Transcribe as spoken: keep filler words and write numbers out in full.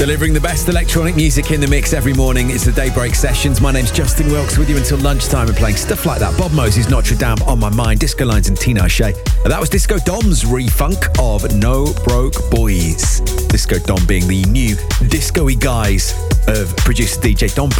Delivering the best electronic music in the mix every morning is the Daybreak Sessions. My name's Justin Wilkes, with you until lunchtime and playing stuff like that. Bob Moses, Notre Dame, On My Mind, Disco Lines and Tina O'Shea. And that was Disco Dom's refunk of No Broke Boys. Disco Dom being the new disco-y guise of producer D J Dom